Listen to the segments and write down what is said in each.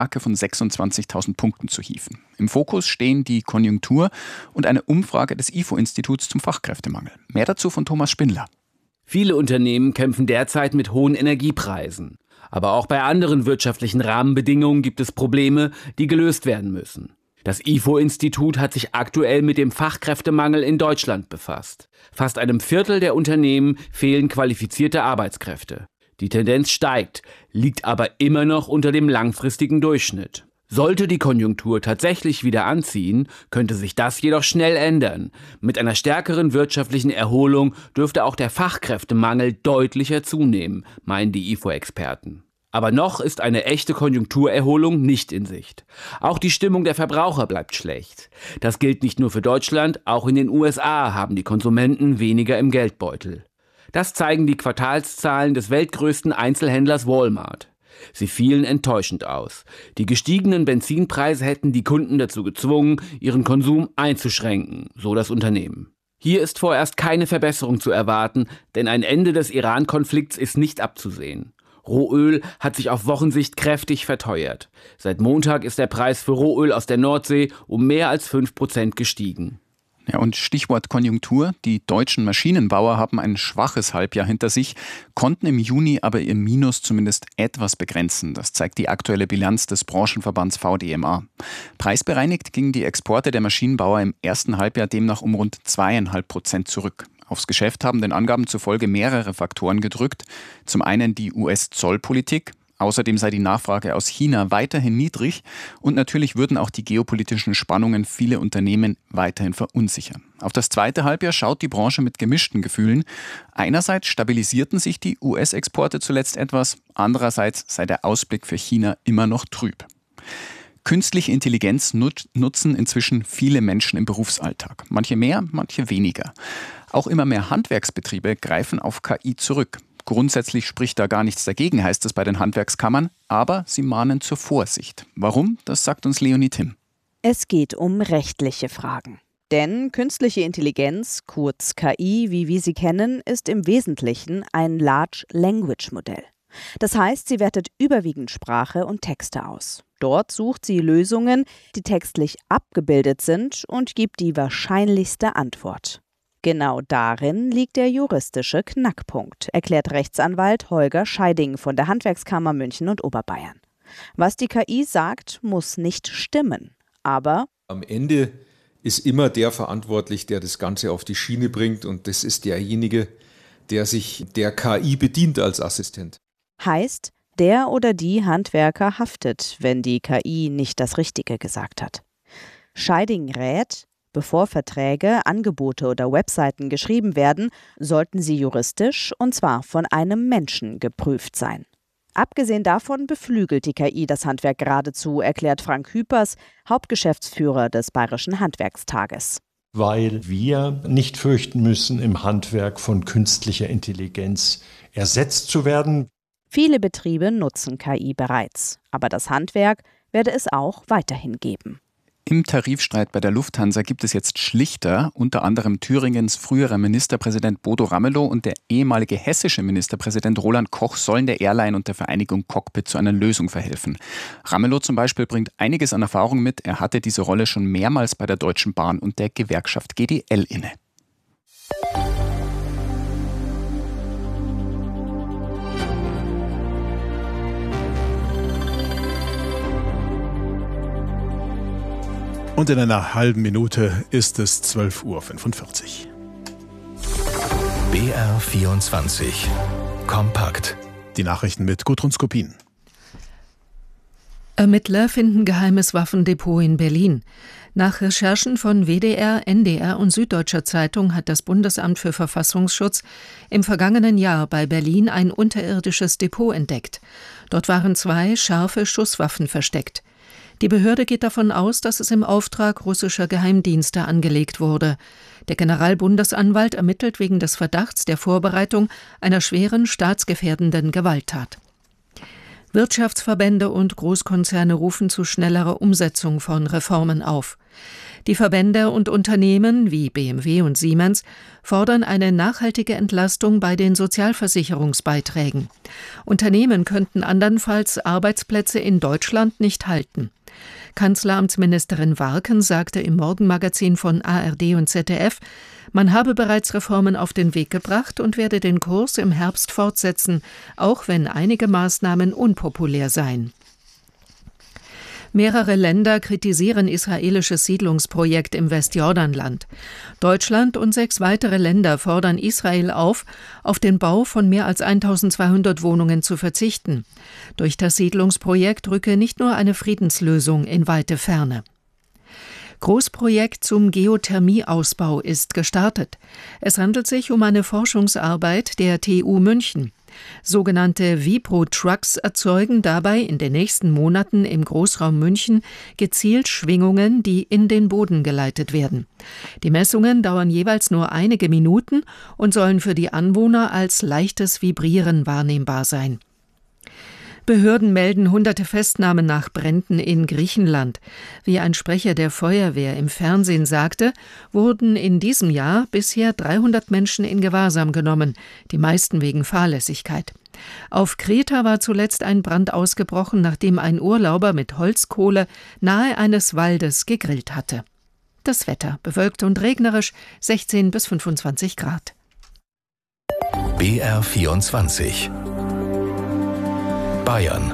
Marke von 26.000 Punkten zu hieven. Im Fokus stehen die Konjunktur und eine Umfrage des IFO-Instituts zum Fachkräftemangel. Mehr dazu von Thomas Spindler. Viele Unternehmen kämpfen derzeit mit hohen Energiepreisen. Aber auch bei anderen wirtschaftlichen Rahmenbedingungen gibt es Probleme, die gelöst werden müssen. Das IFO-Institut hat sich aktuell mit dem Fachkräftemangel in Deutschland befasst. Fast einem Viertel der Unternehmen fehlen qualifizierte Arbeitskräfte. Die Tendenz steigt, liegt aber immer noch unter dem langfristigen Durchschnitt. Sollte die Konjunktur tatsächlich wieder anziehen, könnte sich das jedoch schnell ändern. Mit einer stärkeren wirtschaftlichen Erholung dürfte auch der Fachkräftemangel deutlicher zunehmen, meinen die IFO-Experten. Aber noch ist eine echte Konjunkturerholung nicht in Sicht. Auch die Stimmung der Verbraucher bleibt schlecht. Das gilt nicht nur für Deutschland, auch in den USA haben die Konsumenten weniger im Geldbeutel. Das zeigen die Quartalszahlen des weltgrößten Einzelhändlers Walmart. Sie fielen enttäuschend aus. Die gestiegenen Benzinpreise hätten die Kunden dazu gezwungen, ihren Konsum einzuschränken, so das Unternehmen. Hier ist vorerst keine Verbesserung zu erwarten, denn ein Ende des Iran-Konflikts ist nicht abzusehen. Rohöl hat sich auf Wochensicht kräftig verteuert. Seit Montag ist der Preis für Rohöl aus der Nordsee um mehr als 5% gestiegen. Ja, und Stichwort Konjunktur. Die deutschen Maschinenbauer haben ein schwaches Halbjahr hinter sich, konnten im Juni aber ihr Minus zumindest etwas begrenzen. Das zeigt die aktuelle Bilanz des Branchenverbands VDMA. Preisbereinigt gingen die Exporte der Maschinenbauer im ersten Halbjahr demnach um rund 2,5% zurück. Aufs Geschäft haben den Angaben zufolge mehrere Faktoren gedrückt. Zum einen die US-Zollpolitik. Außerdem sei die Nachfrage aus China weiterhin niedrig und natürlich würden auch die geopolitischen Spannungen viele Unternehmen weiterhin verunsichern. Auf das zweite Halbjahr schaut die Branche mit gemischten Gefühlen. Einerseits stabilisierten sich die US-Exporte zuletzt etwas, andererseits sei der Ausblick für China immer noch trüb. Künstliche Intelligenz nutzen inzwischen viele Menschen im Berufsalltag. Manche mehr, manche weniger. Auch immer mehr Handwerksbetriebe greifen auf KI zurück. Grundsätzlich spricht da gar nichts dagegen, heißt es bei den Handwerkskammern, aber sie mahnen zur Vorsicht. Warum? Das sagt uns Leonie Timm. Es geht um rechtliche Fragen. Denn künstliche Intelligenz, kurz KI, wie wir sie kennen, ist im Wesentlichen ein Large Language Modell. Das heißt, sie wertet überwiegend Sprache und Texte aus. Dort sucht sie Lösungen, die textlich abgebildet sind und gibt die wahrscheinlichste Antwort. Genau darin liegt der juristische Knackpunkt, erklärt Rechtsanwalt Holger Scheiding von der Handwerkskammer München und Oberbayern. Was die KI sagt, muss nicht stimmen, aber am Ende ist immer der verantwortlich, der das Ganze auf die Schiene bringt, und das ist derjenige, der sich der KI bedient als Assistent. Heißt, der oder die Handwerker haftet, wenn die KI nicht das Richtige gesagt hat. Scheiding rät: Bevor Verträge, Angebote oder Webseiten geschrieben werden, sollten sie juristisch, und zwar von einem Menschen, geprüft sein. Abgesehen davon beflügelt die KI das Handwerk geradezu, erklärt Frank Hüpers, Hauptgeschäftsführer des Bayerischen Handwerkstages. Weil wir nicht fürchten müssen, im Handwerk von künstlicher Intelligenz ersetzt zu werden. Viele Betriebe nutzen KI bereits, aber das Handwerk werde es auch weiterhin geben. Im Tarifstreit bei der Lufthansa gibt es jetzt Schlichter, unter anderem Thüringens früherer Ministerpräsident Bodo Ramelow und der ehemalige hessische Ministerpräsident Roland Koch sollen der Airline und der Vereinigung Cockpit zu einer Lösung verhelfen. Ramelow zum Beispiel bringt einiges an Erfahrung mit. Er hatte diese Rolle schon mehrmals bei der Deutschen Bahn und der Gewerkschaft GDL inne. Und in einer halben Minute ist es 12:45 Uhr. BR24 Kompakt. Die Nachrichten mit Gudrun Skopin. Ermittler finden geheimes Waffendepot in Berlin. Nach Recherchen von WDR, NDR und Süddeutscher Zeitung hat das Bundesamt für Verfassungsschutz im vergangenen Jahr bei Berlin ein unterirdisches Depot entdeckt. Dort waren 2 scharfe Schusswaffen versteckt. Die Behörde geht davon aus, dass es im Auftrag russischer Geheimdienste angelegt wurde. Der Generalbundesanwalt ermittelt wegen des Verdachts der Vorbereitung einer schweren staatsgefährdenden Gewalttat. Wirtschaftsverbände und Großkonzerne rufen zu schnellerer Umsetzung von Reformen auf. Die Verbände und Unternehmen wie BMW und Siemens fordern eine nachhaltige Entlastung bei den Sozialversicherungsbeiträgen. Unternehmen könnten andernfalls Arbeitsplätze in Deutschland nicht halten. Kanzleramtsministerin Warken sagte im Morgenmagazin von ARD und ZDF, man habe bereits Reformen auf den Weg gebracht und werde den Kurs im Herbst fortsetzen, auch wenn einige Maßnahmen unpopulär seien. Mehrere Länder kritisieren israelisches Siedlungsprojekt im Westjordanland. Deutschland und 6 weitere Länder fordern Israel auf den Bau von mehr als 1200 Wohnungen zu verzichten. Durch das Siedlungsprojekt rücke nicht nur eine Friedenslösung in weite Ferne. Großprojekt zum Geothermieausbau ist gestartet. Es handelt sich um eine Forschungsarbeit der TU München. Sogenannte Vibro-Trucks erzeugen dabei in den nächsten Monaten im Großraum München gezielt Schwingungen, die in den Boden geleitet werden. Die Messungen dauern jeweils nur einige Minuten und sollen für die Anwohner als leichtes Vibrieren wahrnehmbar sein. Behörden melden hunderte Festnahmen nach Bränden in Griechenland. Wie ein Sprecher der Feuerwehr im Fernsehen sagte, wurden in diesem Jahr bisher 300 Menschen in Gewahrsam genommen, die meisten wegen Fahrlässigkeit. Auf Kreta war zuletzt ein Brand ausgebrochen, nachdem ein Urlauber mit Holzkohle nahe eines Waldes gegrillt hatte. Das Wetter bewölkt und regnerisch, 16 bis 25 Grad. BR24 Bayern.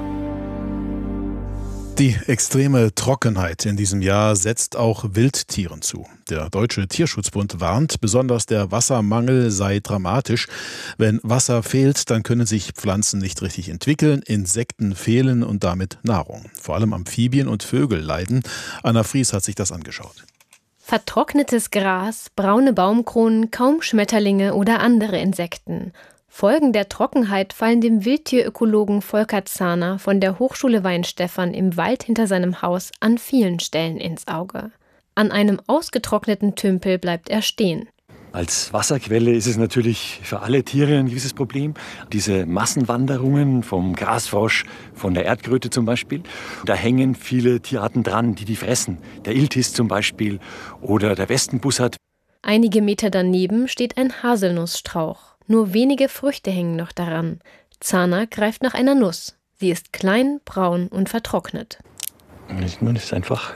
Die extreme Trockenheit in diesem Jahr setzt auch Wildtieren zu. Der Deutsche Tierschutzbund warnt, besonders der Wassermangel sei dramatisch. Wenn Wasser fehlt, dann können sich Pflanzen nicht richtig entwickeln, Insekten fehlen und damit Nahrung. Vor allem Amphibien und Vögel leiden. Anna Fries hat sich das angeschaut. Vertrocknetes Gras, braune Baumkronen, kaum Schmetterlinge oder andere Insekten. Folgen der Trockenheit fallen dem Wildtierökologen Volker Zahner von der Hochschule Weihenstephan im Wald hinter seinem Haus an vielen Stellen ins Auge. An einem ausgetrockneten Tümpel bleibt er stehen. Als Wasserquelle ist es natürlich für alle Tiere ein gewisses Problem. Diese Massenwanderungen vom Grasfrosch, von der Erdkröte zum Beispiel, da hängen viele Tierarten dran, die fressen. Der Iltis zum Beispiel oder der Westenbussard. Einige Meter daneben steht ein Haselnussstrauch. Nur wenige Früchte hängen noch daran. Zahner greift nach einer Nuss. Sie ist klein, braun und vertrocknet. Man ist einfach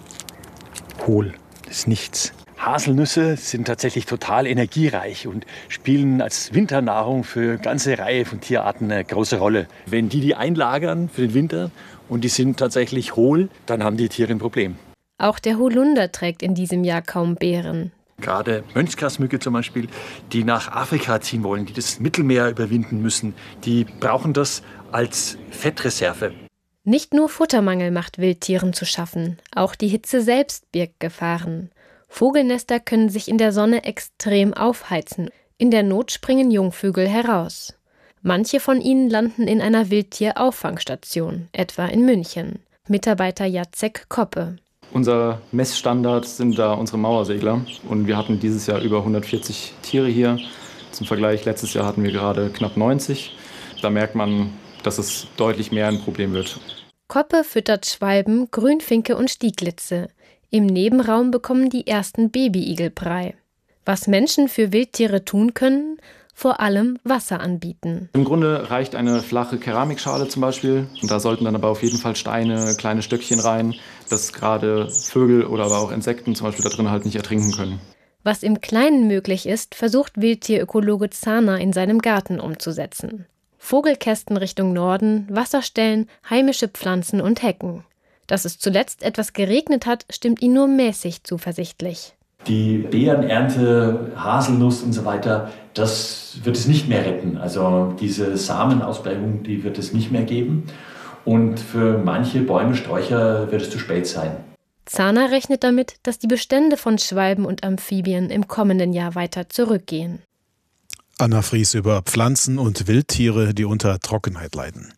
hohl, das ist nichts. Haselnüsse sind tatsächlich total energiereich und spielen als Winternahrung für eine ganze Reihe von Tierarten eine große Rolle. Wenn die einlagern für den Winter und die sind tatsächlich hohl, dann haben die Tiere ein Problem. Auch der Holunder trägt in diesem Jahr kaum Beeren. Gerade Mönchsgrasmücke zum Beispiel, die nach Afrika ziehen wollen, die das Mittelmeer überwinden müssen, die brauchen das als Fettreserve. Nicht nur Futtermangel macht Wildtieren zu schaffen, auch die Hitze selbst birgt Gefahren. Vogelnester können sich in der Sonne extrem aufheizen. In der Not springen Jungvögel heraus. Manche von ihnen landen in einer Wildtierauffangstation, etwa in München. Mitarbeiter Jacek Koppe. Unser Messstandard sind da unsere Mauersegler und wir hatten dieses Jahr über 140 Tiere hier. Zum Vergleich, letztes Jahr hatten wir gerade knapp 90. Da merkt man, dass es deutlich mehr ein Problem wird. Koppe füttert Schwalben, Grünfinke und Stieglitze. Im Nebenraum bekommen die ersten Babyigel Brei. Was Menschen für Wildtiere tun können? Vor allem Wasser anbieten. Im Grunde reicht eine flache Keramikschale zum Beispiel. Und da sollten dann aber auf jeden Fall Steine, kleine Stöckchen rein, dass gerade Vögel oder aber auch Insekten zum Beispiel da drin halt nicht ertrinken können. Was im Kleinen möglich ist, versucht Wildtierökologe Zahner in seinem Garten umzusetzen. Vogelkästen Richtung Norden, Wasserstellen, heimische Pflanzen und Hecken. Dass es zuletzt etwas geregnet hat, stimmt ihn nur mäßig zuversichtlich. Die Beerenernte, Haselnuss und so weiter, das wird es nicht mehr retten. Also diese Samenausbreitung, die wird es nicht mehr geben. Und für manche Bäume, Sträucher wird es zu spät sein. Zahner rechnet damit, dass die Bestände von Schwalben und Amphibien im kommenden Jahr weiter zurückgehen. Anna Fries über Pflanzen und Wildtiere, die unter Trockenheit leiden.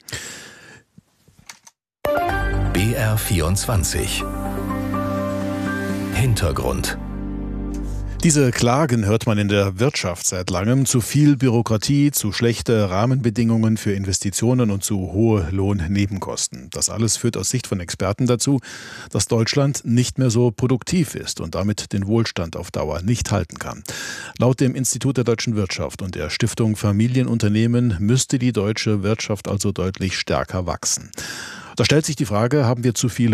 BR24 Hintergrund. Diese Klagen hört man in der Wirtschaft seit langem. Zu viel Bürokratie, zu schlechte Rahmenbedingungen für Investitionen und zu hohe Lohnnebenkosten. Das alles führt aus Sicht von Experten dazu, dass Deutschland nicht mehr so produktiv ist und damit den Wohlstand auf Dauer nicht halten kann. Laut dem Institut der deutschen Wirtschaft und der Stiftung Familienunternehmen müsste die deutsche Wirtschaft also deutlich stärker wachsen. Da stellt sich die Frage, haben wir zu viele